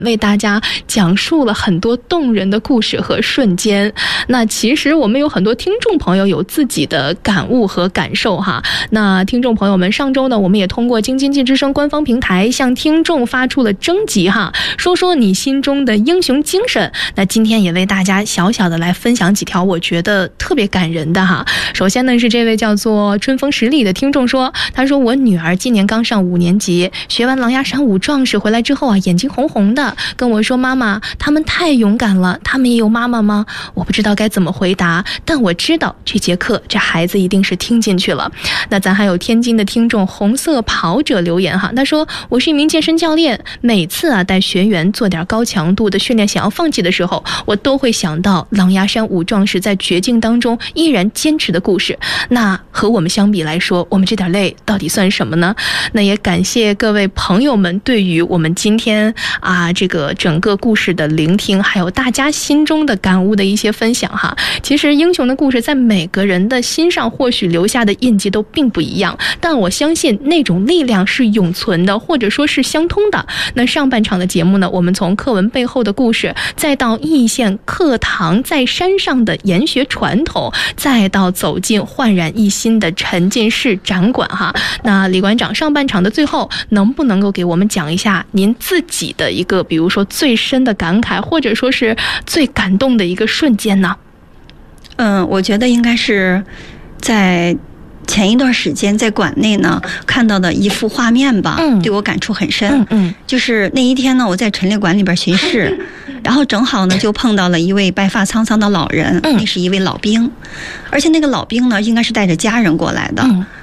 为大家讲述了很多动人的故事和瞬间。那其实我们有很多听众朋友有自己的感悟和感受哈。那听众朋友们，上周呢，我们也通过京津冀之声官方平台向听众发出了征集哈，说说你心中的英雄精神。那今天也为大家小小的来分享几条我觉得特别感人的哈。首先呢，是这位叫做春风十里的听众说，他说我女儿今年刚上5年级，学完狼牙山5壮士回来之后啊，眼睛红红的，跟我说妈妈，他们太勇敢了，他们也有妈妈吗？我不知道该怎么回答，但我知道这节课这孩子一定是听进去了。那咱还有天津的听众红色跑者留言哈，他说我是一名健身教练，每次啊带学员做点高强度的训练想要放弃的时候，我都会想到狼牙山5壮士在绝境当中依然坚持的故事。那和我们相比来说，我们这点累到底算什么呢？那也感谢各位朋友们对于我们今天这个整个故事的聆听，还有大家心中的感悟的一些分享哈。其实英雄的故事在每个人的心上或许留下的印记都并不一样，但我相信那种力量是永存的，或者说是相通的。那上半场的节目呢，我们从课文背后的故事，再到易县课堂在山上的研学传统，再到走进焕然一新的沉浸式展馆哈。那李馆长，上半场的最后能不能够给我们讲一下您自己的一个比如说最深的感慨，或者说是最感动的一个瞬间呢？ 我觉得应该是在前一段时间在馆内呢看到的一幅画面吧，对我感触很深。就是那一天呢，我在陈列馆里边巡视，然后正好呢就碰到了一位白发苍苍的老人，那是一位老兵，而且那个老兵呢应该是带着家人过来的。